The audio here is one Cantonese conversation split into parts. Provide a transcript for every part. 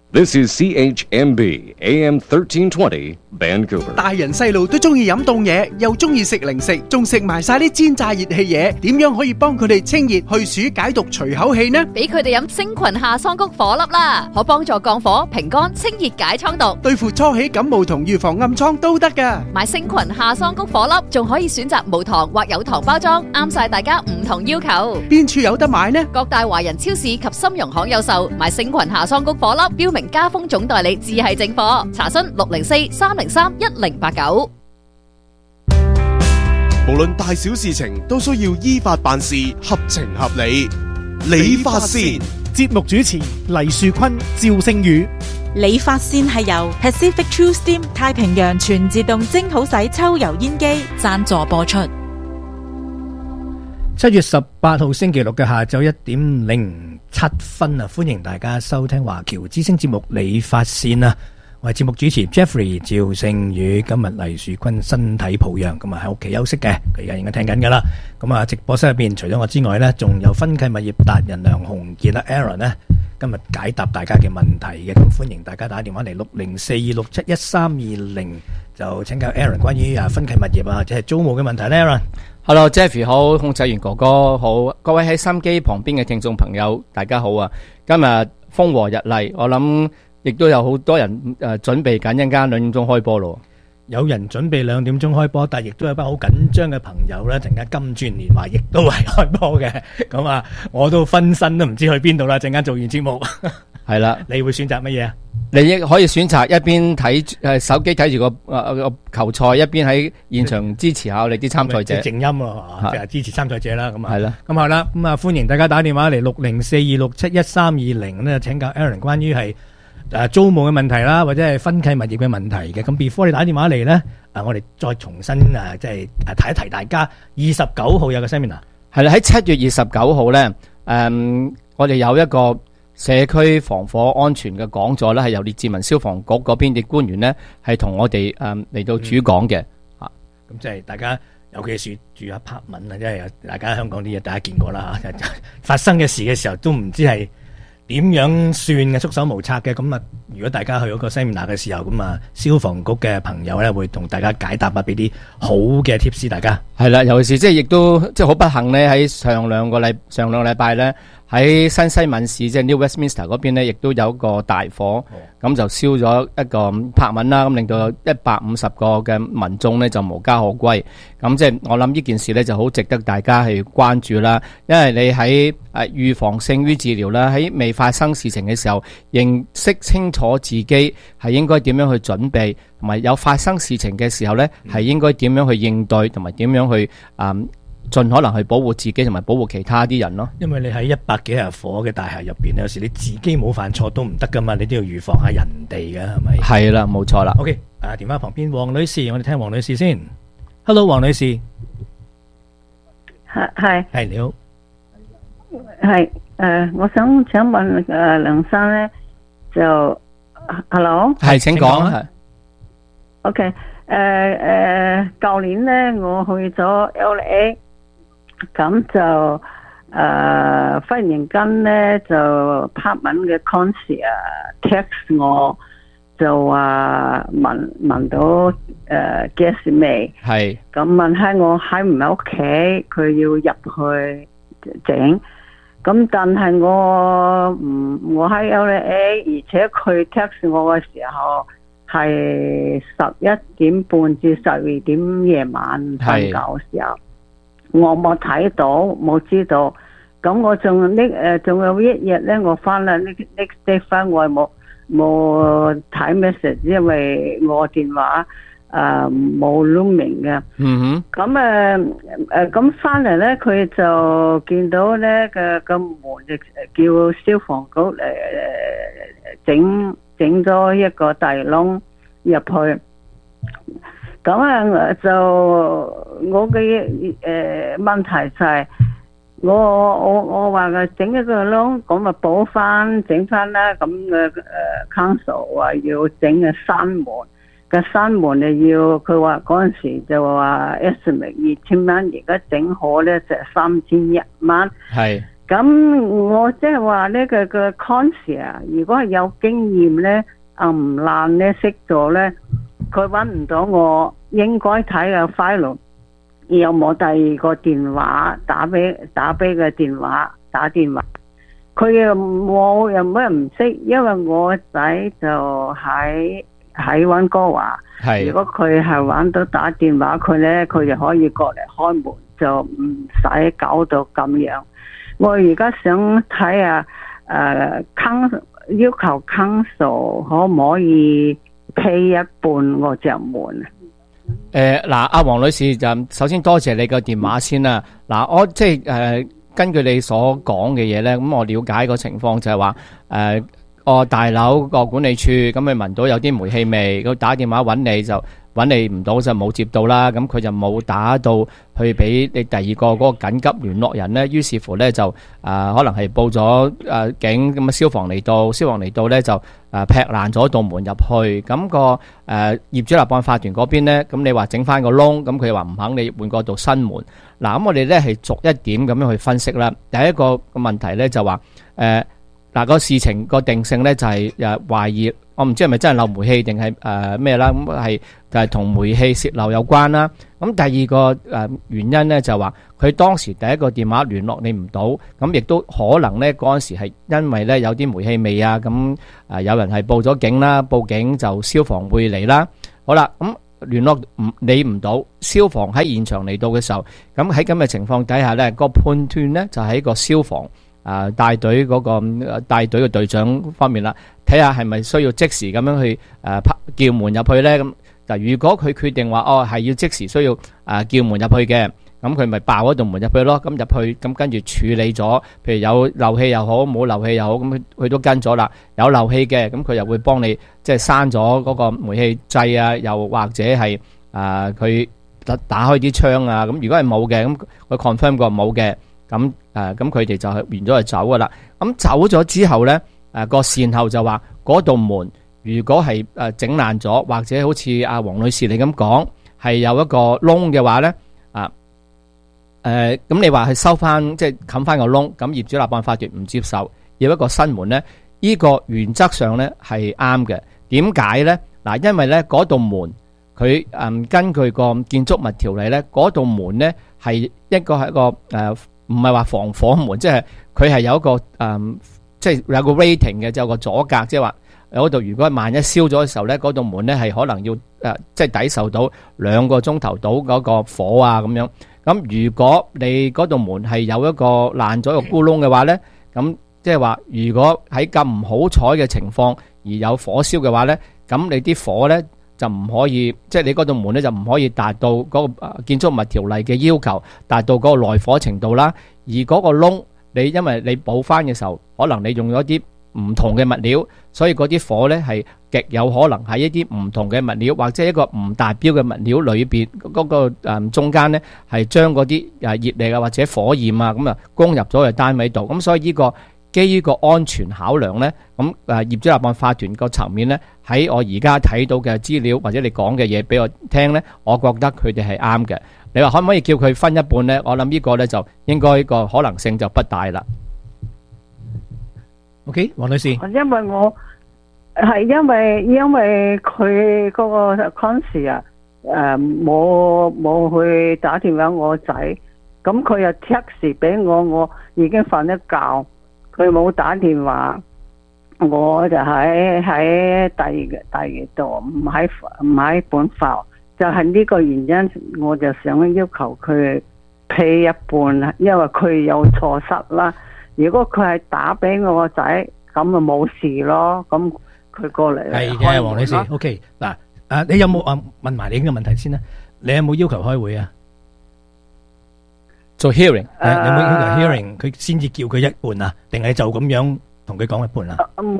This is CHMB AM 1320 Vancouver。 大人細路都中意飲凍嘢，又中意食零食，仲食埋晒啲煎炸熱氣嘢，點樣可以幫佢哋清熱去暑解毒除口氣呢？ 俾佢哋飲星群夏桑菊火粒啦，可幫助降火、平肝、清熱解瘡毒， 對付初起感冒同預防暗瘡都得㗎。 買星群夏桑菊火粒，仲可以選擇無糖或有糖包裝，啱晒大家唔同要求。 邊處有得買呢？ 各大華人超市及深融行有售。買星群夏桑菊火粒，標明家風總代理，自係正貨。查詢604-303-1089。 無論大小事情都需要依法辦事，合情合理。理髮線節目主持黎樹坤、趙聖宇。 理髮線係由 Pacific True Steam 太平洋全自動蒸好洗抽油煙機贊助播出。 7月18號星期六嘅下晝1:07歡迎大家收聽華僑之聲節目理髮線啊！我係節目主持 Jeffrey 趙聖宇。今日黎樹坤身體抱恙，咁啊喺屋企休息嘅，佢而家應該聽緊噶啦。咁啊，直播室入邊除咗我之外呢，仲有分契物業達人梁鴻傑啦 Aaron 呢，今日解答大家嘅問題嘅，咁歡迎大家打電話嚟60426711320，就請教 Aaron 關於分契物業啊或者係租務嘅問題呢 Aaron。Hello Jeffrey 好，控制員哥哥好，各位喺心機旁邊嘅聽眾朋友大家好啊！今日風和日麗，我諗亦都有好多人準備緊一陣間2點鐘開波咯。 有人準備2點鐘開波，但係亦都有班好緊張嘅朋友咧，陣間金鑽連環亦都係開波嘅。咁啊，我都分身都唔知去邊度啦。陣間做完節目， 係啦， 你會選擇乜嘢啊？ 你亦可以選擇一邊睇手機睇住個球賽，一邊喺現場支持下我哋啲參賽者。 靜音喎，即係支持參賽者啦。咁啊， 係啦。 咁係啦。咁啊，歡迎大家打電話嚟60426711320咧，請教 Aaron 關於係租務嘅問題啦，或者係分契物業嘅問題嘅。咁 before 你打電話嚟咧，我哋再重新即係提一提大家，29號有個 seminar。 係啦，喺7月29號咧，我哋有一個社區防火安全嘅講座咧，係由列治文消防局嗰邊嘅官員咧，係同我哋嚟到主講嘅。 咁即係大家，尤其是住 apartment 啊，即係大家香港啲嘢大家見過啦嚇，發生嘅事嘅時候都唔知係點樣算嘅，束手無策嘅。咁啊，如果大家去嗰個 seminar 嘅時候，咁啊，消防局嘅朋友咧會同大家解答啊，俾啲好嘅 tips 大家。 係啦，尤其是即係亦都即係好不幸咧，喺上兩個禮拜咧，喺新西敏市即係 New Westminster 嗰邊咧，亦都有一個大火，咁就燒咗一個柏文啦，咁令到150個嘅民眾咧就無家可歸。咁即係我諗呢件事咧就好值得大家去關注啦，因為你喺預防勝於治療啦，喺未發生事情嘅時候，認識清楚自己係應該點樣去準備，同埋有發生事情嘅時候咧係應該點樣去應對，同埋點樣去盡可能去保護自己同埋保護其他啲人咯。 因為你喺100幾日火嘅大廈入邊，有時你自己冇犯錯都唔得噶嘛，你都要預防下人哋嘅，係咪？ 係啦，冇錯啦。 OK，電話旁邊黃女士，我哋聽黃女士先。Hello， 黃女士。係你好。 係我想請問梁生咧，就 Hello。 係請講。係。 OK，舊年咧我去咗 LA。咁就忽然間咧就 apartment 嘅 concierge text 我，就話聞到gas 味，係咁問下我喺唔喺屋企，佢要入去整，咁但係我喺 LA， 而且佢 text 我嘅時候係11點半至12點夜晚瞓覺嘅時候。我冇睇到，冇知道。咁我仲有一日咧，我翻啦 next day 翻，我冇睇 message， 因為我電話冇 roaming 嘅。嗯哼。咁翻嚟咧，佢就見到咧個門就叫消防局整咗一個大窿入去。咁就我嘅問題就係我話佢整一個窿，咁咪補翻整翻啦。咁council 話要整嘅閂門，個閂門要佢話嗰陣時就話 estimate 2000蚊，而家整好咧就3100蚊。係。 咁我即係話呢個 concierge 如果係有經驗咧，唔爛咧識咗咧，佢揾唔到我應該睇嘅 file， 有冇第二個電話打俾個電話打電話，佢又我又乜唔識，因為我仔就喺溫哥華，如果佢係揾到打電話佢咧，佢就可以過嚟開門，就唔使搞到咁樣。我而家想睇下要求 council 可唔可以 pay 一半我隻門嗱，阿黃女士就首先多謝你個電話先啦。嗱，我即係根據你所講嘅嘢咧，咁我了解個情況就係話個大樓個管理處咁佢聞到有啲煤氣味，佢打電話揾你就揾你唔到就冇接到啦，咁佢就冇打到去俾你第二個嗰個緊急聯絡人咧，於是乎咧就可能係報咗警，咁啊消防嚟到咧就劈爛咗道門入去，咁個業主立案法團嗰邊咧，咁你話整翻個窿，咁佢話唔肯你換過道新門。嗱，咁我哋咧係逐一點咁樣去分析啦。第一個問題咧就話嗱，個事情個定性咧就係懷疑，我唔知係咪真係漏煤氣定係咩啦，咁係就係同煤氣泄漏有關啦。咁第二個原因咧就話佢當時第一個電話聯絡你唔到，咁亦都可能咧嗰陣時係因為咧有啲煤氣味啊，咁有人係報咗警啦，報警就消防會嚟啦。好啦，咁聯絡你唔到，消防喺現場嚟到嘅時候，咁喺咁嘅情況底下咧，個判斷咧就喺個消防帶隊嗰個帶隊嘅隊長方面啦，睇下係咪需要即時咁樣去叫門入去咧？咁嗱，如果佢決定話係要即時需要叫門入去嘅，咁佢咪爆嗰道門入去咯。咁入去咁跟住處理咗，譬如有漏氣又好，冇漏氣又好，咁佢都跟咗啦。有漏氣嘅，咁佢又會幫你即係閂咗嗰個煤氣掣啊，又或者係佢打開啲窗啊。咁如果係冇嘅，咁佢 confirm 過冇嘅。咁佢哋就係完咗就走噶啦。咁走咗之後咧，個善後就話嗰道門如果係整爛咗，或者好似阿黃女士你咁講係有一個窿嘅話咧，咁你話係收翻即係冚翻個窿，咁業主立案法團唔接受，要一個新門咧，呢個原則上咧係啱嘅。點解咧？嗱，因為咧嗰道門佢根據個建築物條例咧，嗰道門咧係一個唔係話防火門，即係佢係有一個即係有個 rating 嘅，就有個阻隔，即係話嗰度如果萬一燒咗嘅時候咧，嗰道門咧係可能要即係抵受到2個鐘頭到嗰個火啊咁樣。咁如果你嗰道門係有一個爛咗個咕窿嘅話咧，咁即係話如果喺咁唔好彩嘅情況而有火燒嘅話咧，咁你啲火咧就唔可以，即係你嗰道門咧就唔可以達到嗰個建築物條例嘅要求，達到嗰個耐火程度啦。而嗰個窿，你因為你補翻嘅時候，可能你用咗啲唔同嘅物料，所以嗰啲火咧係極有可能喺一啲唔同嘅物料，或者一個唔達標嘅物料裏邊嗰個中間咧，係將嗰啲熱力啊或者火焰啊咁攻入咗去單位度。咁所以呢個基於個安全考量咧，咁業主立案法團個層面咧，喺我而家睇到嘅資料或者你講嘅嘢俾我聽咧，我覺得佢哋係啱嘅。你話可唔可以叫佢分一半咧？我諗呢個咧就應該個可能性就不大啦。 OK， 黃女士， 因為我係因為佢嗰個 concierge 冇去打電話我仔，咁佢又 text 俾我，我已經瞓一覺。佢冇打電話，我就喺第二度，唔喺本埠，就係呢個原因，我就想要求佢 pay 一半，因為佢有錯失啦。如果佢係打俾我個仔，咁就冇事咯。咁佢過嚟係嘅，黃女士。OK， 嗱，你有冇問埋你呢個問題先啦？你有冇要求開會啊？ 做 hearing， 你有冇要求 hearing？ 佢先至叫佢一半啊？定係就咁樣同佢講一半啊？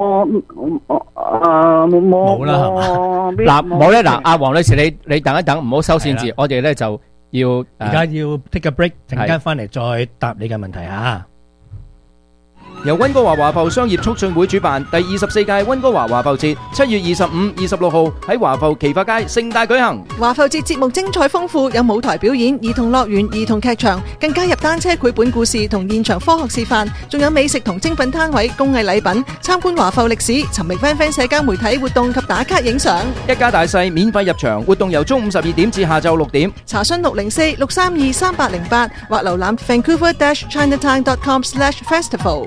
冇啦，係嘛？ 嗱，冇咧，嗱，阿黃女士，你等一等，唔好收線字，我哋咧就要而家要 take a break，陣間翻嚟再答你嘅問題啊！ 由溫哥華華埠商業促進會主辦第24屆溫哥華華埠節，7月25、26號喺華埠奇發街盛大舉行。 華埠節節目精彩豐富，有舞台表演、兒童樂園、兒童劇場，更加入單車繪本故事同現場科學示範，仲有美食同精品攤位、工藝禮品，參觀華埠歷史，尋覓 FanFan 社交媒體活動及打卡影相。 一家大細免費入場，活動由中午12點至下晝6點。 查詢604-632-3808或瀏覽 Vancouver-Chinatown.com/festival。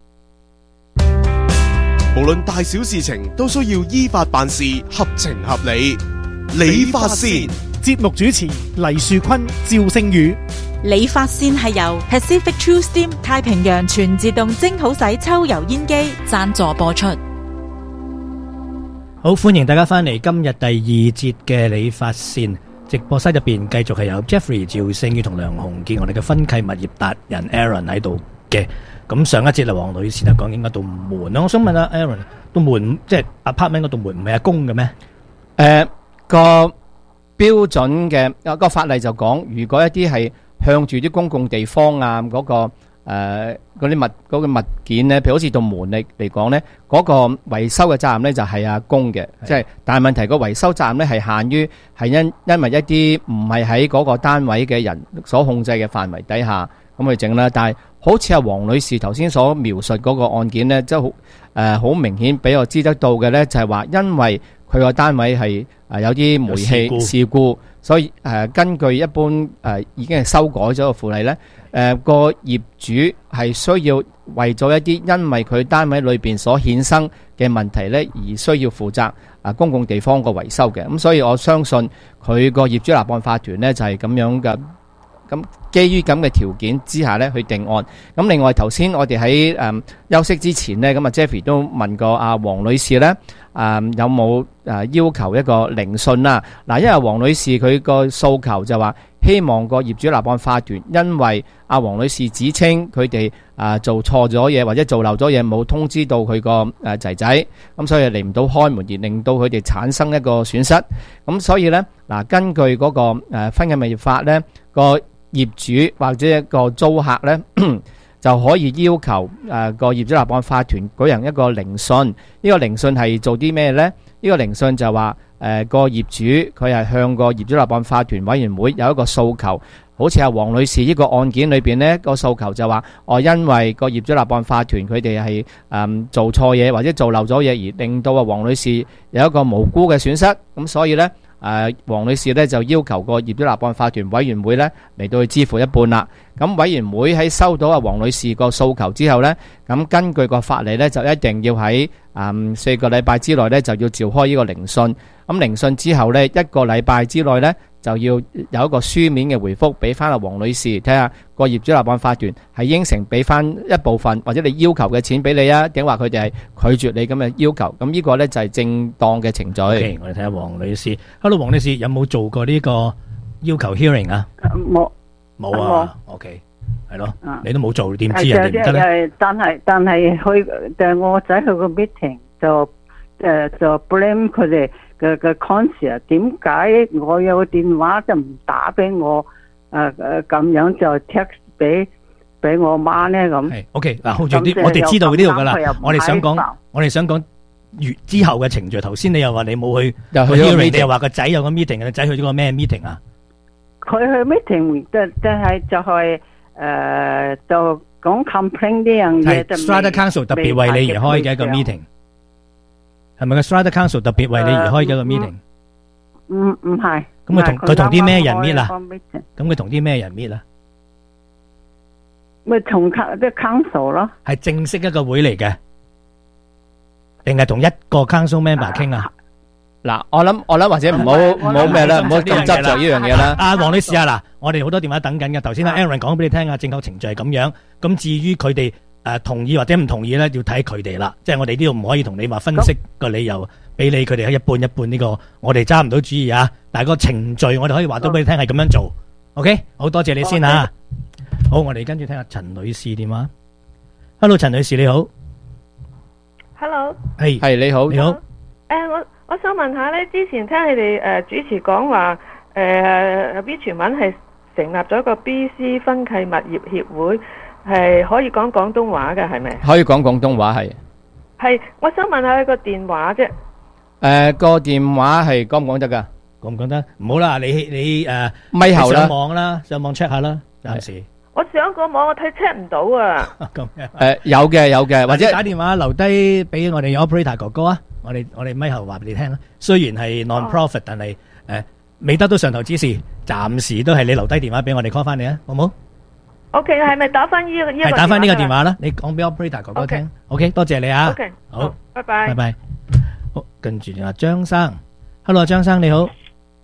無論大小事情都需要依法辦事，合情合理。理髮線節目主持黎樹坤、趙聖宇。 理髮線係由 Pacific True Steam 太平洋全自動蒸好洗抽油煙機贊助播出。 好，歡迎大家翻嚟今日第二節嘅理髮線直播室入邊，繼續係有 Jeffrey、趙聖宇同梁鴻傑，我哋嘅分契物業達人 Aaron 喺度嘅。咁上一節啊，黃女士就講緊嗰道門啦。我想問下 Aaron， 道門即係 apartment 嗰道門唔係阿公嘅咩？ 個標準嘅個法例就講，如果一啲係向住啲公共地方啊，嗰個嗰啲物件咧，譬如好似道門嚟講咧，嗰個維修嘅責任咧就係阿公嘅，即係但係問題個維修責任咧係限於係因為一啲唔係喺嗰個單位嘅人所控制嘅範圍底下咁去整啦。但係好似阿黃女士頭先所描述嗰個案件咧，即係好明顯俾我知得到嘅咧，就係話因為佢個單位係有啲煤氣事故，所以根據一般已經係修改咗個附例咧，個業主係需要為咗一啲因為佢單位裏邊所衍生嘅問題咧，而需要負責公共地方個維修嘅。咁所以我相信佢個業主立案法團咧就係咁樣嘅。咁基於咁嘅條件之下咧，去定案。咁另外頭先我哋喺休息之前咧，咁啊 Jeffrey 都問過阿黃女士咧，有冇要求一個聆訊啦？嗱，因為黃女士佢個訴求就話希望個業主立案法團，因為阿黃女士指稱佢哋做錯咗嘢或者做漏咗嘢，冇通知到佢個仔仔，咁所以嚟唔到開門，而令到佢哋產生一個損失。咁所以咧，嗱，根據嗰個分契物業法咧，個業主或者一個租客咧就可以要求個業主立案法團舉行一個聆訊。呢個聆訊係做啲咩呢？呢個聆訊就話個業主佢係向個業主立案法團委員會有一個訴求，好似阿黃女士呢個案件裏邊呢個訴求就話因為個業主立案法團佢哋係做錯嘢或者做漏咗嘢，而令到阿黃女士有一個無辜嘅損失，咁所以呢。黃女士咧就要求個業主立案法團委員會咧嚟到去支付一半啦。咁委員會喺收到阿黃女士個訴求之後咧，咁根據個法例咧就一定要喺4個禮拜之內咧就要召開呢個聆訊。咁聆訊之後咧1個禮拜之內咧就要有一個書面嘅回覆俾翻阿黃女士，睇下個業主立案法團係應承俾翻一部分或者你要求嘅錢俾你啊，定話佢哋係拒絕你咁嘅要求。咁呢個咧就係正當嘅程序。 Okay，我哋睇下黃女士。Hello， 黃女士有冇做過呢個要求 hearing 啊？冇啊。OK， 係咯，你都冇做，點知人哋唔得咧？ 但係去我仔去個 meeting 就 blame 佢哋嘅 concern， 點解我有個電話就唔打俾我？咁樣就 text 俾我媽咧咁。 係 OK 嗱，hold 住啲，我哋知道呢度噶啦。我哋想講月之後嘅程序。頭先你又話你冇去，又去 hearing， 你又話個仔有個 meeting， 個仔去咗個咩 meeting 啊？佢去 meeting， 就講 complain 呢樣嘢。 係 Strata Council 特別為你而開嘅一個 meeting， 係咪個 Strata Council 特別為你而開嘅一個 meeting？ 唔係。 咁佢同啲咩人 meet 啊？咁佢同啲咩人 meet 啊？ 咪同啲 council 咯。係正式一個會嚟嘅，定係同一個 council member 傾啊？ 嗱，我諗或者唔好咩啦，唔好咁執着呢樣嘢啦。 阿黃女士啊，嗱，我哋好多電話等緊嘅。頭先阿 Aaron 講俾你聽啊，正確程序係咁樣。咁至於佢哋同意或者唔同意咧，要睇佢哋啦。即係我哋呢度唔可以同你話分析個理由，俾你佢哋喺一半一半呢個，我哋揸唔到主意啊。但係個程序我哋可以話到俾你聽係咁樣做。OK， 好多謝你先啊。好，我哋跟住聽下陳女士電話。Hello， 陳女士你好。 Hello。 係你好。 你好。我想問下咧，之前聽你哋主持講話，B 傳聞係成立咗一個 BC 分契物業協會， 係可以講廣東話嘅係咪？ 可以講廣東話係。 係，我想問下佢個電話啫。 個電話係講唔講得噶？ 講唔講得？唔好啦，你咪後啦， 上網啦，上網 check 下啦，暫時。 我上個網我睇 check 唔到啊。 咁樣。 有嘅，或者打電話留低俾我哋 operator 哥哥啊，我哋咪後話俾你聽啦。雖然係 non-profit，但係未得到上頭指示，暫時都係你留低電話俾我哋 call 翻你啊，好唔好？ OK， 係咪打翻呢個係打翻呢個電話啦？你講俾 operator 哥哥聽。OK， 多謝你啊。 OK， 好， 拜拜。 拜拜。好，跟住啊，張生 ，Hello， 張生你好。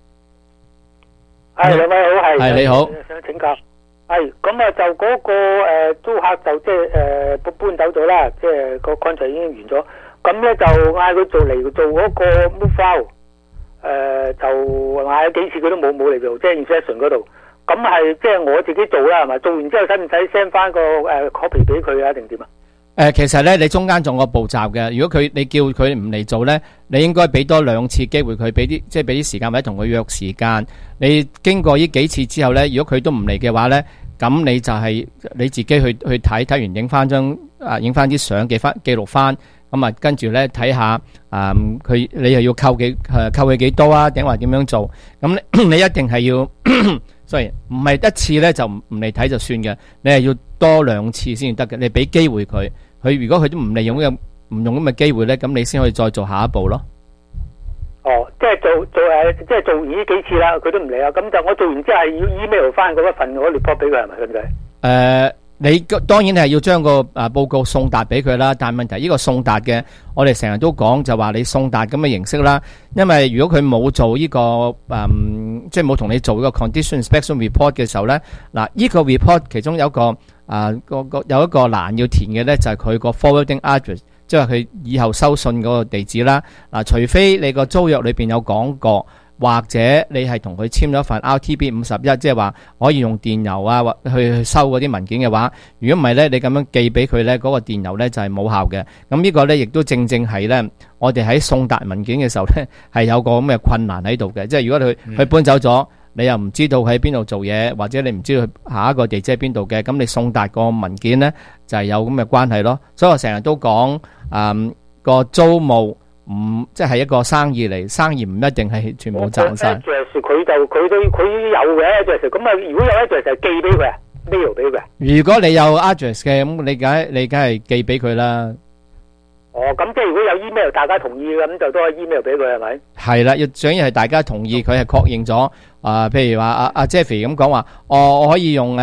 係兩位好，係你好。 想請教，係咁啊，就嗰個租客就即係搬走咗啦，即係個 contract 已經完咗，咁咧就嗌佢嚟做嗰個 move out，就嗌咗幾次佢都冇嚟做，即係 inspection 嗰度。咁係即係我自己做啦，係咪？做完之後使唔使 send 翻個copy 俾佢啊？定點啊？ 其實咧，你中間仲有個步驟嘅。如果你叫佢唔嚟做咧，你應該俾多2次機會佢，俾啲時間或者同佢約時間。你經過呢幾次之後咧，如果佢都唔嚟嘅話咧，咁你就係你自己去睇完，影翻啲相，記錄翻。咁啊，跟住咧睇下你又要扣佢幾多啊？定話點樣做？咁你一定係要。所以唔係一次咧就唔嚟睇就算嘅，你係要多2次先得嘅。你俾機會佢，如果佢都唔利用唔用咁嘅機會咧，咁你先可以再做下一步咯。 哦，即係即係做完呢幾次啦，佢都唔嚟啊，咁就我做完之後係要 email 翻嗰一份嗰 report 俾佢係咪咁解？ 你當然係要將個報告送達俾佢啦，但係問題呢個送達嘅，我哋成日都講就話你送達咁嘅形式啦，因為如果佢冇做呢個即係冇同你做呢個 condition inspection report 嘅時候咧，嗱呢個 report 其中有一個有一個欄要填嘅咧，就係佢個 forwarding address， 即係佢以後收信嗰個地址啦。嗱，除非你個租約裏邊有講過。或者你係同佢簽咗一份 RTB 51，即係話可以用電郵啊，或去收嗰啲文件嘅話，如果唔係咧，你咁樣寄俾佢咧，嗰個電郵咧就係冇效嘅。咁呢個咧亦都正係咧，我哋喺送達文件嘅時候咧係有個咁嘅困難喺度嘅。即係如果佢搬走咗，你又唔知道喺邊度做嘢，或者你唔知道下一個地址喺邊度嘅，咁你送達個文件咧就係有咁嘅關係咯。所以我成日都講個租務。即係一個生意嚟，生意唔一定係全部賺晒。 佢有嘅 address， 咁啊如果有 address 就寄俾佢 mail 俾佢。如果你有 address 嘅，咁你梗係寄俾佢啦。 哦，咁即係如果有 email， 大家同意咁就都可以 email 俾佢係咪？係啦，想要係大家同意，佢係確認咗。譬如話阿 Jeffrey 咁講話，我可以用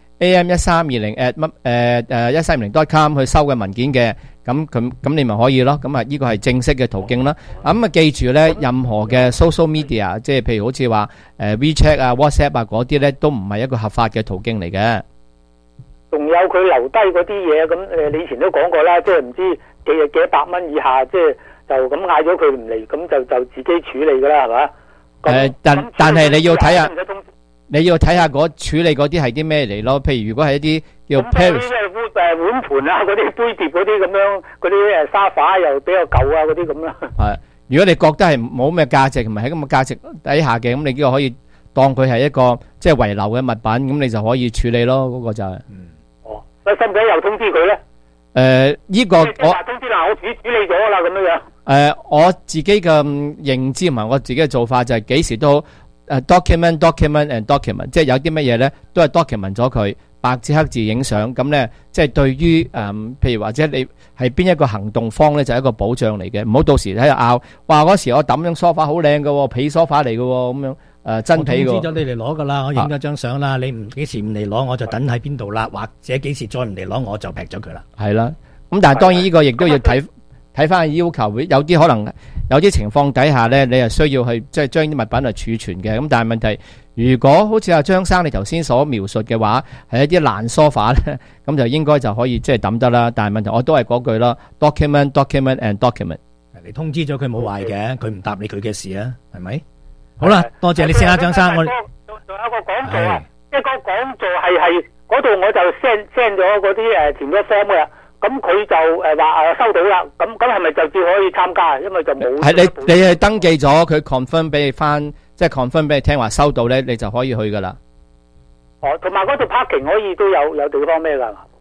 am1320@1320.com 去收嘅文件嘅。咁你咪可以咯，咁啊呢個係正式嘅途徑啦。咁啊記住咧，任何嘅 social media， 即係譬如好似話WeChat 啊、WhatsApp 啊嗰啲咧，都唔係一個合法嘅途徑嚟嘅。 仲有佢留低嗰啲嘢，咁你以前都講過啦，即係唔知幾多百蚊以下，即係就咁嗌咗佢唔嚟，咁就自己處理噶啦，係嘛？ 但係你要睇下。你要睇下處理嗰啲係啲咩嚟咯？譬如如果係一啲叫 Paris 碗盤啊，嗰啲杯碟嗰啲咁樣，嗰啲沙發又比較舊啊，嗰啲咁啦。係，如果你覺得係冇咩價值，唔係喺咁嘅價值底下嘅，咁你呢個可以當佢係一個即係遺留嘅物品，咁你就可以處理咯。嗰個就係。哦，使唔使又通知佢咧？呢個我通知嗱，我處理咗啦，咁樣樣。 我自己嘅認知同埋我自己嘅做法就係幾時都。document and document， 即係有啲乜嘢咧，都係 document 咗佢，白紙黑字影相，咁咧即係對於譬如或者你係邊一個行動方咧，就係一個保障嚟嘅，唔好到時喺度拗，話嗰時我抌張梳化好靚嘅，皮梳化嚟嘅咁樣真皮嘅。我通知咗你嚟攞噶啦，我影咗張相啦，你唔幾時唔嚟攞，我就等喺邊度啦，或者幾時再唔嚟攞，我就劈咗佢啦。係啦，咁但係當然呢個亦都要睇翻要求，有啲可能有啲情況底下咧，你係需要去即係將啲物品嚟儲存嘅。咁但係問題，如果好似阿張生你頭先所描述嘅話，係一啲爛梳化咧，咁就應該就可以即係抌得啦。但係問題我都係嗰句啦 ，document and document。你通知咗佢冇壞嘅，佢唔答你佢嘅事啊，係咪？好啦，多謝你先啊，張生。我仲有一個講座啊，即係個講座係嗰度我就 send 咗嗰啲填咗 form 嘅。咁佢就話收到啦，咁係咪就只可以參加？因為就冇係你係登記咗，佢 confirm 俾你翻，即係 confirm 俾你聽話收到咧，你就可以去噶啦。哦，同埋嗰度 parking 可以都有地方咩噶？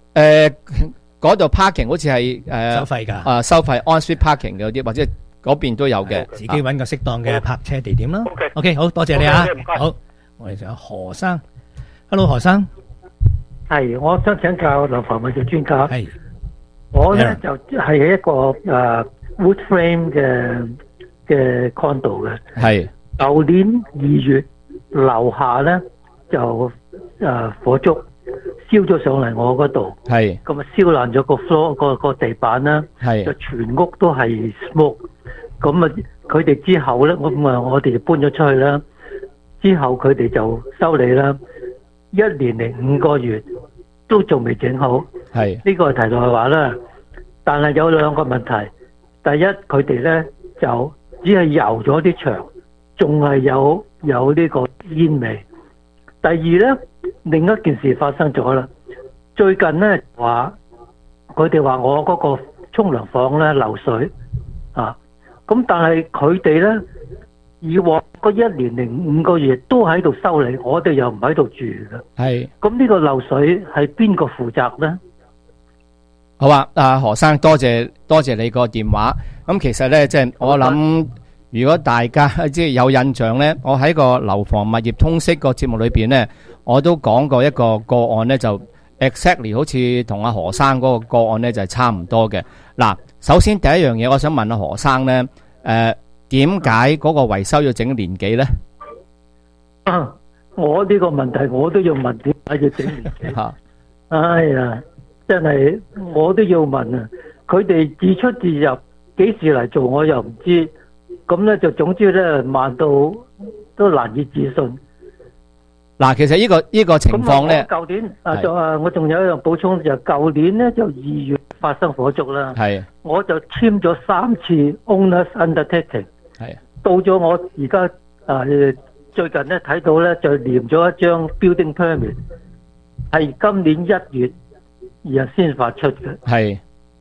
嗰度 parking 好似係收費㗎， 收費 on street parking 嘅嗰啲，或者嗰邊都有嘅， 自己揾個適當嘅泊車地點啦。OK， 好多謝你啊，好，我哋仲有何生 ，Hello 何生， 係，我想請教樓房物業專家。 係， 我咧就係一個wood frame 嘅 condo 嘅。 係。 舊年2月樓下咧就火燭燒咗上嚟我嗰度。 係。 咁啊燒爛咗個 floor 個地板啦。 係。 就全屋都係 smoke。咁啊佢哋之後咧，我哋就搬咗出去啦。之後佢哋就修理啦。1年零5個月都仲未整好， 係呢個係題外話啦。但係有2個問題，第一佢哋咧就只係油咗啲牆，仲係有呢個煙味。第二咧，另一件事發生咗啦。最近咧話佢哋話我嗰個沖涼房咧漏水啊，咁但係佢哋咧以往嗰1年零5個月都喺度修理，我哋又唔喺度住嘅。 係。 咁呢個漏水係邊個負責咧？ 好啊，何生，多謝你個電話。咁其實咧，即係我諗，如果大家即係有印象咧，我喺個樓房物業通識個節目裏邊咧，我都講過一個個案咧，就 exactly 好似同阿何生嗰個個案咧就係差唔多嘅。嗱，首先第一樣嘢，我想問阿何生咧，點解嗰個維修要整年幾咧？ 我呢個問題我都要問，點解要整年幾？ 嚇！ 哎呀，真係我都要問啊！佢哋自出自入，幾時嚟做我又唔知。咁咧就總之咧慢到都難以置信。 嗱，其實呢個情況咧， 舊年我仲有一樣補充，就舊年咧就2月發生火燭啦。 係。我就簽咗3次 owners undertaking。 係。到咗我而家最近咧睇到咧就連咗一張 building permit， 係今年1月2日先發出嘅。 係。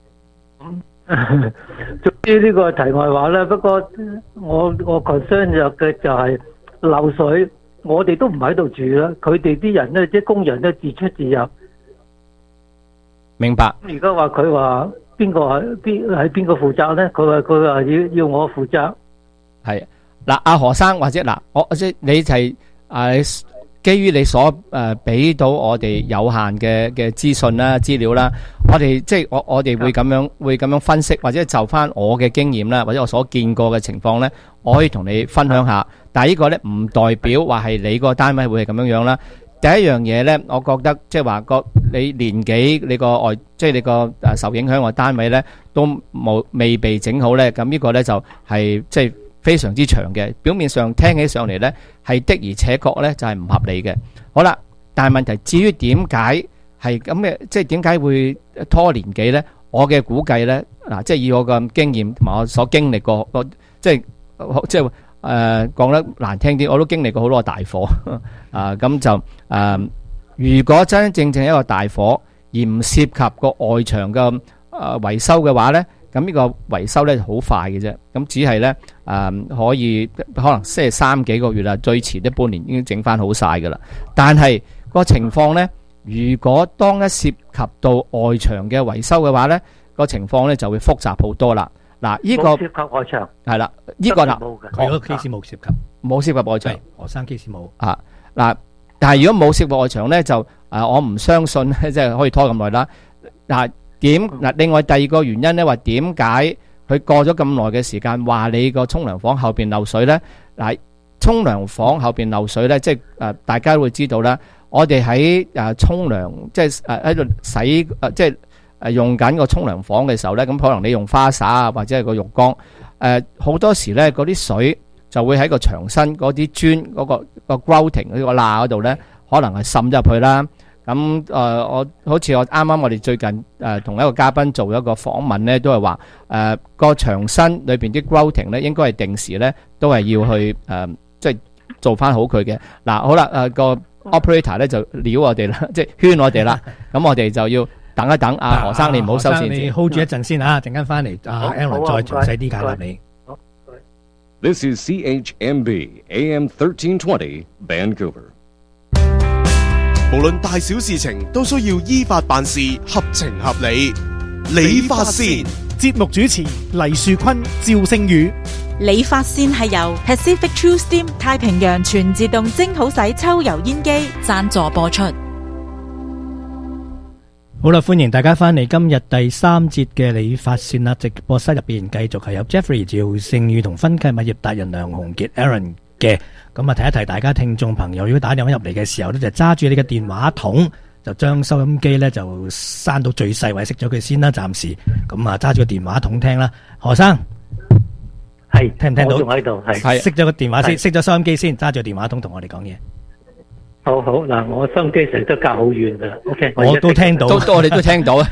總之呢個題外話啦，不過我 concern 嘅就係漏水，我哋都唔喺度住啦，佢哋啲人咧，即係工人咧自出自入。 明白。 而家話佢話邊個係邊個負責咧？佢話要我負責。 係嗱，阿何生或者嗱，我即係你係基於你所俾到我哋有限嘅資訊啦、資料啦，我哋即係我哋會咁樣分析，或者就翻我嘅經驗啦，或者我所見過嘅情況咧，我可以同你分享下。但係呢個咧唔代表話係你個單位會係咁樣樣啦。第一樣嘢咧，我覺得即係話你年紀你個即係你個受影響嘅單位咧都未被整好咧，咁呢個咧就係即係非常之長嘅，表面上聽起上嚟咧係的而且確咧就係唔合理嘅。好啦，但係問題至於點解係咁嘅，即係點解會拖年幾咧？我嘅估計咧，嗱，即係以我嘅經驗同埋我所經歷過，即係講得難聽啲，我都經歷過好多大火咁就如果真真正正一個大火而唔涉及個外牆嘅維修嘅話咧，咁呢個維修咧好快嘅啫，咁只係咧可能即係3幾個月啦，最遲都半年已經整翻好晒噶啦。但係個情況咧，如果當一涉及到外牆嘅維修嘅話咧，個情況咧就會複雜好多啦。嗱，呢個涉及外牆係啦，呢個啦， 佢嗰個 case 冇涉及， 冇涉及外牆， 何生 case 冇啊。嗱，但係如果冇涉及外牆咧，就我唔相信即係可以拖咁耐啦。嗱，另外第二個原因咧，話點解佢過咗咁耐嘅時間，話你個沖涼房後邊漏水咧？嗱，沖涼房後邊漏水咧，即係大家都會知道啦。我哋喺沖涼，即係喺度洗，即係用緊個沖涼房嘅時候咧，咁可能你用花灑啊，或者係個浴缸，好多時咧嗰啲水就會喺個牆身嗰啲磚嗰個 grouting 嗰個罅嗰度咧，可能係滲入去啦。咁我好似我哋最近同一個嘉賓做一個訪問咧，都係話個牆身裏邊啲 grouting 咧，應該係定時咧都係要去即係做翻好佢嘅。嗱，好啦，個 operator 咧就撩我哋啦，即係圈我哋啦。咁我哋就要等一等。何生你唔好收線先， 你 hold 住一陣先啊，陣間翻嚟Alan 再詳細啲解答你。 This is CHMB AM 1320 Vancouver. 無論大小事情都需要依法辦事，合情合理。理髮線節目主持黎樹坤、趙聖宇。 理髮線係由 Pacific True Steam 太平洋全自動蒸好洗抽油煙機贊助播出。 好啦，歡迎大家翻嚟今日第3節嘅理髮線啦！直播室入邊繼續係有 Jeffrey 趙聖宇同分契物業達人梁鴻傑 Aaron 嘅。咁啊，提一提大家聽眾朋友，如果打電話入嚟嘅時候呢，就揸住你嘅電話筒，就將收音機呢就閂到最細，或者熄咗佢先啦，暫時。咁啊，揸住個電話筒聽啦，何生係聽唔聽到？ 我仲喺度，係熄咗個電話先，熄咗收音機先，揸住電話筒同我哋講嘢。 好好嗱，我收音機成日都隔好遠噶 ，OK， 我都聽到， 我哋都聽到啊。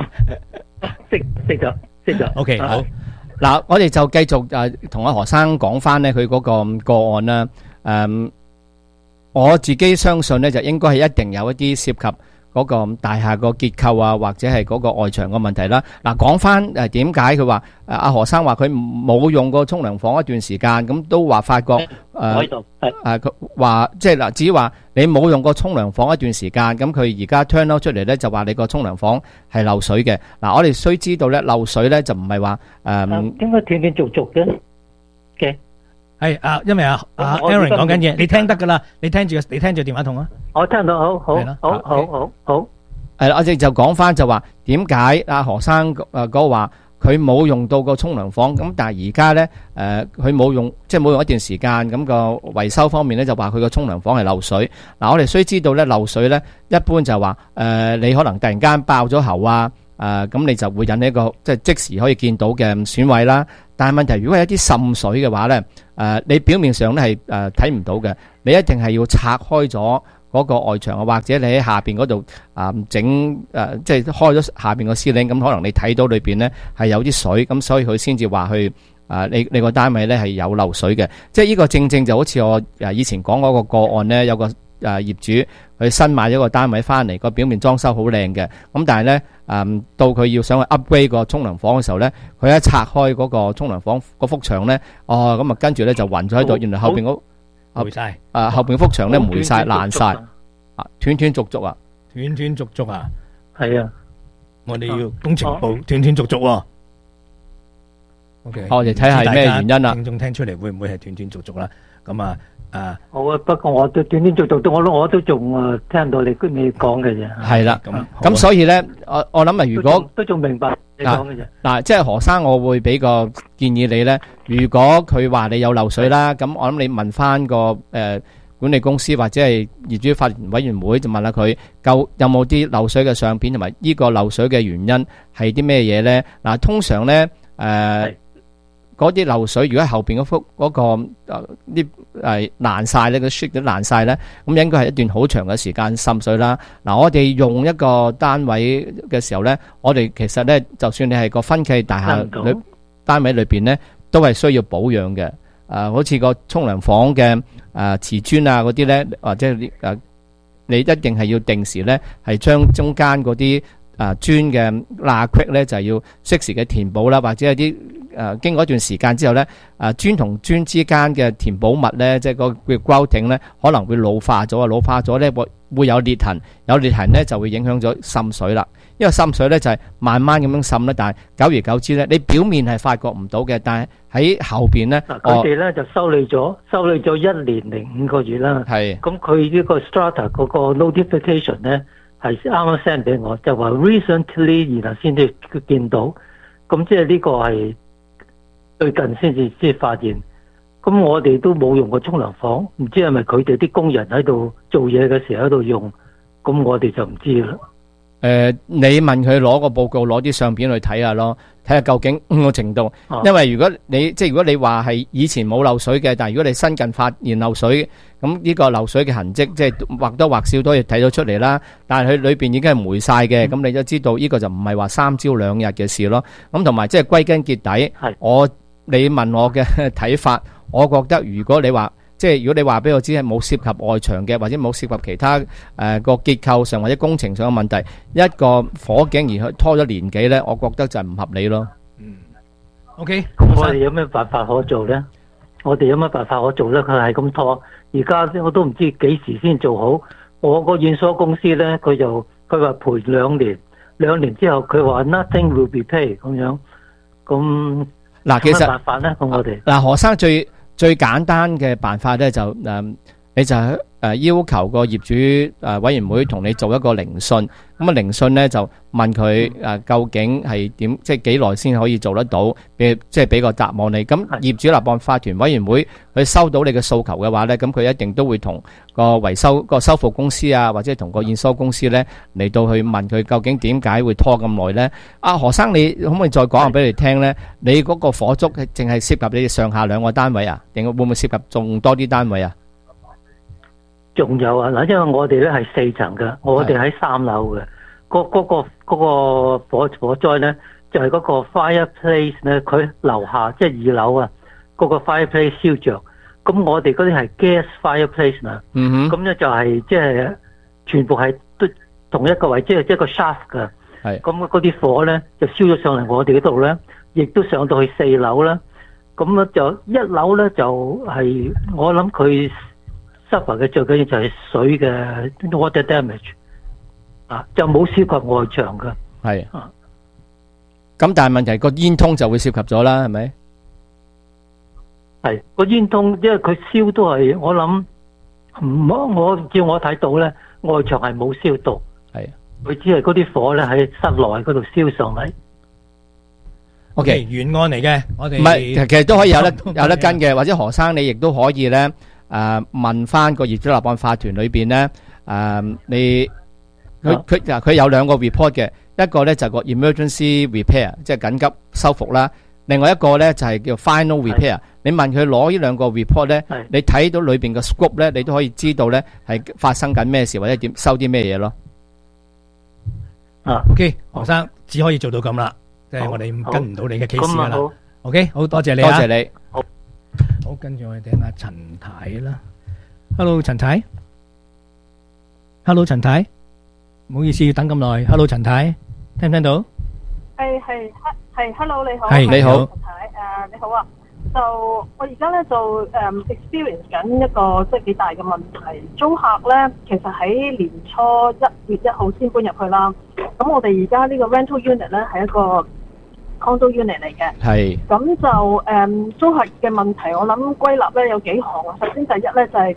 熄咗 ，OK， 好。嗱，我哋就繼續同阿何生講翻呢佢嗰個個案啦。我自己相信呢，就應該係一定有一啲涉及嗰個大廈個結構啊，或者係嗰個外牆個問題啦。嗱，講翻點解佢話阿何生話佢冇用過沖涼房一段時間，咁都話發覺佢話即係嗱，至於話你冇用過沖涼房一段時間，咁佢而家 turn out 出嚟咧就話你個沖涼房係漏水嘅。嗱，我哋須知道咧漏水咧就唔係話點解斷斷續續嘅？ 係因為阿 Aaron 講緊嘢，你聽得噶啦，你聽住電話筒啊。 我聽到，好。 係啦，我哋就講翻就話點解阿何生嗰話佢冇用到個沖涼房，咁但係而家咧佢冇用，即係冇用一段時間，咁個維修方面咧就話佢個沖涼房係漏水。嗱，我哋須知道咧漏水咧一般就話你可能突然間爆咗喉啊，咁你就會引起一個即時可以見到嘅損毀啦。但係問題如果係一啲滲水嘅話咧，你表面上咧係睇唔到嘅，你一定係要拆開咗嗰個外牆啊，或者你喺下邊嗰度整即係開咗下邊個司令，咁可能你睇到裏邊咧係有啲水，咁所以佢先至話去你個單位咧係有漏水嘅。即係呢個正正就好似我以前講嗰個個案咧，有個業主佢新買咗個單位翻嚟，個表面裝修好靚嘅，咁但係咧到佢要想去 upgrade 個沖涼房嘅時候咧，佢一拆開嗰個沖涼房嗰幅牆咧，咁啊跟住咧就暈咗喺度，原來後邊嗰霉晒， 後邊幅牆咧霉晒爛晒，斷斷續續啊， 斷斷續續啊， 係啊， 我哋要工程部斷斷續續喎。OK， 我哋睇下咩原因啦。 聽眾聽出嚟會唔會係斷斷續續啦？咁好啊，不過我都斷斷續續，我都仲聽到你講嘅啫。 係啦，咁所以咧，我諗啊，如果都仲明白你講嘅啫。 嗱，即係何生，我會俾個建議你咧。如果佢話你有漏水啦，咁我諗你問翻個管理公司或者係業主法團委員會，就問下佢有冇啲漏水嘅相片，同埋呢個漏水嘅原因係啲咩嘢咧？嗱，通常咧嗰啲漏水，如果後邊嗰幅嗰個啲爛晒咧，個 sheet 都爛晒咧，咁應該係一段好長嘅時間滲水啦。嗱，我哋用一個單位嘅時候咧，我哋其實咧，就算你係個分契大廈單位裏邊咧，都係需要保養嘅。好似個沖涼房嘅瓷磚啊嗰啲咧，或者你一定係要定時咧，係將中間嗰啲磚嘅罅隙咧，就係要適時嘅填補啦，或者有啲經過一段時間之後咧，磚同磚之間嘅填補物咧，即係個嘅 grouting 咧，可能會老化咗咧會有裂痕，有裂痕咧就會影響咗滲水啦。因為滲水咧就係慢慢咁樣滲咧，但係久而久之咧，你表面係發覺唔到嘅，但係喺後邊咧， 佢哋咧就修理咗1年0.5個月啦。 係， 咁佢呢個 strata 嗰個 notification 咧係啱啱 send 俾我，就話 recently 然後先至見到，咁即係呢個係最近先至發現。咁我哋都冇用過沖涼房，唔知係咪佢哋啲工人喺度做嘢嘅時候喺度用，咁我哋就唔知啦。 你問佢攞個報告，攞啲相片去睇下咯，睇下究竟個程度。因為如果你話係以前冇漏水嘅，但係如果你新近發現漏水，咁呢個漏水嘅痕跡，即係或多或少都可以睇到出嚟啦。但係佢裏邊已經係霉晒嘅，咁你都知道呢個就唔係話3朝2日嘅事咯。咁同埋即係歸根結底，你問我嘅睇法，我覺得如果你話如果你話俾我知係冇涉及外牆嘅，或者冇涉及其他個結構上或者工程上嘅問題，一個火警而去拖咗年幾咧，我覺得就係唔合理咯。 OK， 咁我哋有咩辦法可做咧？佢係咁拖，而家我都唔知幾時先做好。 我個驗收公司咧，佢話賠2年之後佢話 nothing will be paid 咁樣，咁嗱，其實有咩辦法咧？咁我哋嗱，何生最簡單嘅辦法咧就你就要求個業主委員會同你做一個聆訊，咁啊聆訊咧就問佢究竟係點，即係幾耐先可以做得到，即係俾個答案你。咁業主立案法團委員會佢收到你嘅訴求嘅話咧，咁佢一定都會同個維修個修復公司啊，或者同個驗收公司咧嚟到去問佢究竟點解會拖咁耐咧？阿何生，你可唔可以再講下俾你聽咧？你嗰個火燭係淨係涉及你哋上下兩個單位啊，定會唔會涉及仲多啲單位啊？ 仲有啊，嗱，因為我哋咧係4層嘅，我哋喺3樓嘅。嗰個火災咧，就係嗰個 fireplace 咧，佢樓下即係2樓啊，嗰個 fireplace 燒着。咁我哋嗰啲係 gas fireplace 啦。咁咧就係即係全部係都同一個位，即係一個 shaft 㗎。咁嗰啲火咧就燒咗上嚟我哋嗰度咧，亦都上到去4樓啦。咁咧就1樓咧就係我諗佢suffer嘅最緊要就係水嘅 water damage 啊，就冇涉及外牆嘅。 係啊，咁但係問題個煙通就會涉及咗啦，係咪？ 係個煙通，因為佢燒都係我諗我照我睇到咧，外牆係冇燒到， 係佢只係嗰啲火咧喺室內嗰度燒上嚟。 OK，原案嚟嘅，我哋唔係，其實都可以有得跟嘅，或者何生你亦都可以咧。問翻個業主立案法團裏邊咧，佢有2個 report 嘅，一個咧就個 emergency repair， 即係緊急修復啦，另外一個咧就係叫 final repair。你問佢攞呢2個 report 咧，你睇到裏邊嘅 scope 咧，你都可以知道咧係發生緊咩事或者點收啲咩嘢咯。 OK， 何生只可以做到咁啦，即係我哋跟唔到你嘅 case 噶啦。OK， 好多謝你啊， 多謝你。 好，跟住我哋聽下陳太啦。Hello， 陳太。Hello， 陳太。唔好意思，要等咁耐。Hello， 陳太，聽唔聽到？ 係 ，Hello， 你好。 係你好。 陳太，你好啊。就我而家咧就experience 緊一個即係幾大嘅問題。租客咧其實喺年初1月1號先搬入去啦。咁我哋而家呢個 rental unit 咧係一個condo unit 嚟嘅，係咁就租客嘅問題，我諗歸納咧有幾項啊。首先第一咧就係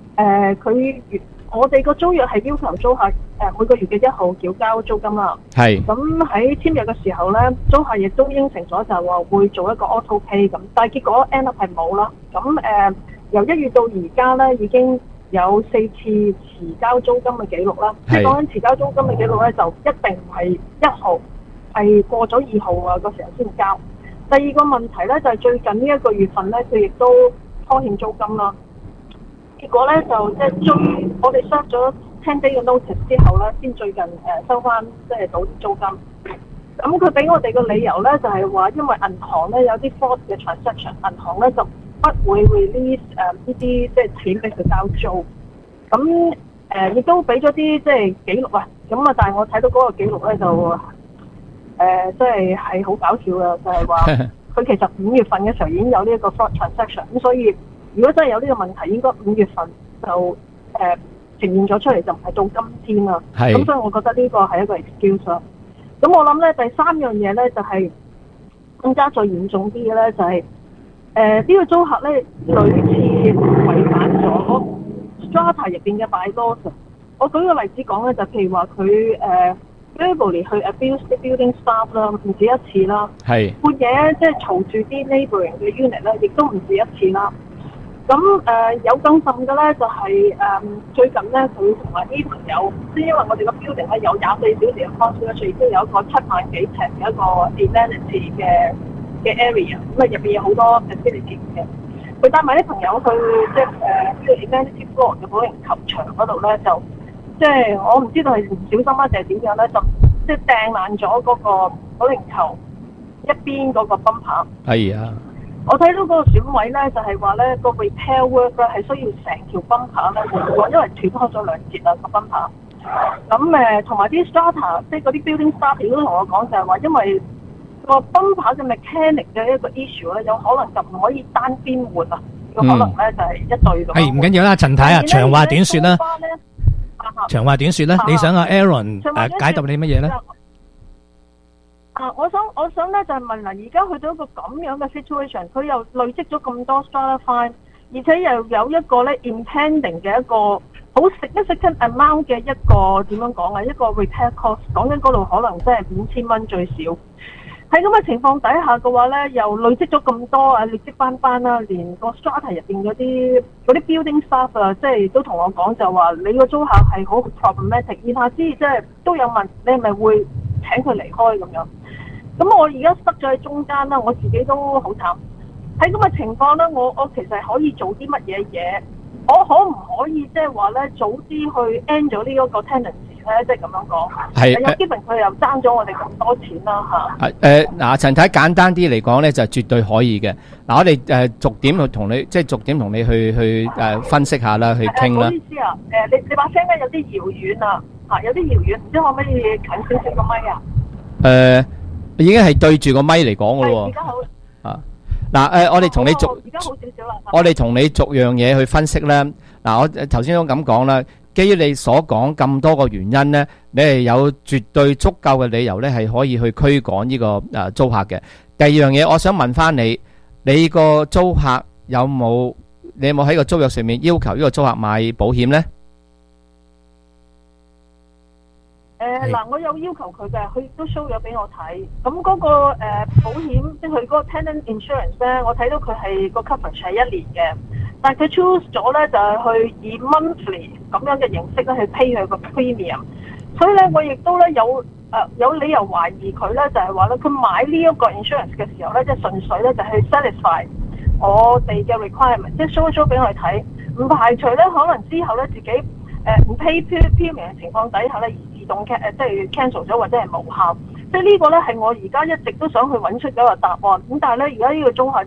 我哋個租約係要求租客每個月嘅1號繳交租金啦。係咁喺簽約嘅時候咧，租客亦都應承咗就係話會做一個 auto pay 咁，但係結果 end up 係冇啦。咁由1月到而家咧已經有4次遲交租金嘅記錄啦。即係講緊遲交租金嘅記錄咧，就一定唔係1號。係過咗2號啊個時候先交。第二個問題咧就係最近呢1個月份咧，佢亦都拖欠租金啦。結果咧就即係我哋 serve 咗10 day 嘅 notice 之後咧，先最近收翻即係到啲租金。咁佢俾我哋個理由咧就係話，因為銀行咧有啲 fraud 嘅 transaction， 銀行咧就不會 release 呢啲即係錢俾佢交租。咁亦都俾咗啲即係記錄啊。咁啊，但係我睇到嗰個記錄咧就。即係好搞笑嘅，就係話佢其實5月份嘅時候已經有呢一個 fraud transaction， 咁所以如果真係有呢個問題，應該5月份就呈現咗出嚟，就唔係到今天啦。咁所以我覺得呢個係一個 excuse 啦。咁我諗咧第3樣嘢咧就係更加再嚴重啲嘅咧，就係呢個租客咧屢次違反咗 strata 入邊嘅 bylaws。我舉個例子講咧，就譬如話佢verbally 去 abuse 啲 building staff 啦，唔止一次啦。係半夜即係嘈住啲 neighbouring 嘅 unit 咧，亦都唔止一次啦。咁有更甚嘅咧，就係最近咧，佢同埋啲朋友，即係因為我哋個 building 咧有24小時嘅 concierge，亦都有一個7萬幾尺嘅一個 amenity 嘅 area， 咁啊入邊有好多 facility 嘅。佢帶埋啲朋友去即係呢個 amenity floor 嘅保齡球場嗰度咧，就即係我唔知道係唔小心啊定係點樣咧，就即係掟爛咗嗰個保齡球一邊嗰個泵牌。係啊！我睇到嗰個損位咧，就係話咧個 repair work 咧係需要成條泵牌咧換過，因為斷開咗2節啦個泵牌。咁同埋啲 strata， 即係嗰啲 building staff 都同我講就係話，因為個泵牌嘅 mechanic 嘅一個 issue 咧，有可能就唔可以單邊換啊，有可能咧就係一對咁。 係唔緊要啦，陳太啊，長話短説啦。 長話短說咧，你想阿 Aaron 解答你乜嘢咧？ 我想咧就係問啦，而家去到一個咁樣嘅 situation， 佢又累積咗咁多 strata fine， 而且又有一個咧 impending 嘅一個好 significant amount 嘅一個點樣講啊，一個 repair cost， 講緊嗰度可能真係5000蚊最少。喺咁嘅情況底下嘅話咧，又累積咗咁多啊，累積班啦，連個 strata 入邊嗰啲building staff 啊，即係都同我講就話你個租客係好 problematic， 言下之意即係都有問你係咪會請佢離開咁樣。咁我而家塞咗喺中間啦，我自己都好慘。喺咁嘅情況咧，我其實可以做啲乜嘢嘢？我可唔可以即係話咧早啲去 end 咗呢一個 tenancy 咧？即係咁樣講。係。有基本佢又爭咗我哋咁多錢啦嚇。 嗱，陳太簡單啲嚟講咧，就絕對可以嘅。嗱，我哋逐點去同你，即係逐點同你去分析下啦，去傾啦。 唔好意思啊，你把聲咧有啲遙遠啊，嚇有啲遙遠，唔知可唔可以近少少個咪啊？ 已經係對住個咪嚟講嘅咯喎。 而家好。 啊。嗱，我哋同你而家好少少啦。 我哋同你逐樣嘢去分析咧。嗱，我頭先都咁講啦，基於你所講咁多個原因咧，你係有絕對足夠嘅理由咧，係可以去驅趕呢個租客嘅。第二樣嘢，我想問翻你，你個租客你有冇喺個租約上面要求呢個租客買保險咧？ 嗱，我有要求佢嘅，佢亦都 show 咗俾我睇。咁嗰個保險，即係佢嗰個 tenant insurance 咧，我睇到佢係個 coverage 係1年嘅，但係佢 choose 咗咧就係去以 monthly 咁樣嘅形式咧去 pay 佢個 premium。所以咧，我亦都咧有理由懷疑佢咧，就係話咧，佢買呢一個 insurance 嘅時候咧，即係純粹咧就去 satisfy 我哋嘅 requirement， 即係 show 俾我哋睇，唔排除咧可能之後咧自己唔 pay premium 嘅情況底下咧，自動即係 cancel 咗或者係無效，即係呢個咧係我而家一直都想去揾出一個答案。咁但係咧，而家呢個租客